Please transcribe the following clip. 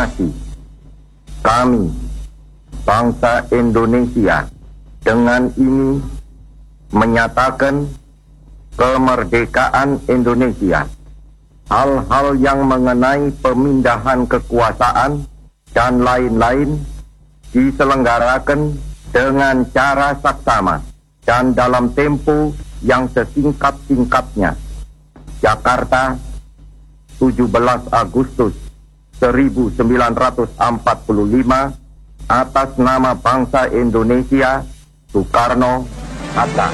proklamasi. Kami, bangsa Indonesia, dengan ini menyatakan kemerdekaan Indonesia. Hal-hal yang mengenai pemindahan kekuasaan dan lain-lain diselenggarakan dengan cara saksama dan dalam tempo yang sesingkat-singkatnya. Jakarta, 17 Agustus 1945, atas nama bangsa Indonesia, Soekarno, Hatta.